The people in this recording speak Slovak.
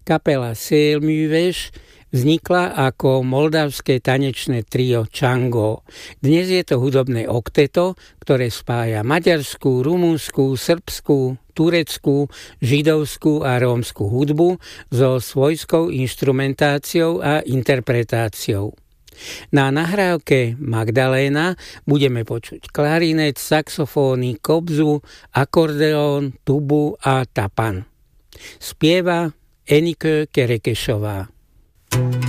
Kapela Szélműves vznikla ako moldavské tanečné trio Chango. Dnes je to hudobné okteto, ktoré spája maďarskú, rumunskú, srbskú, tureckú, židovskú a rómsku hudbu so svojskou inštrumentáciou a interpretáciou. Na nahrávke Magdaléna budeme počuť klarinet, saxofóny, kobzu, akordeón, tubu a tapan. Spieva Enikő Kerekesová.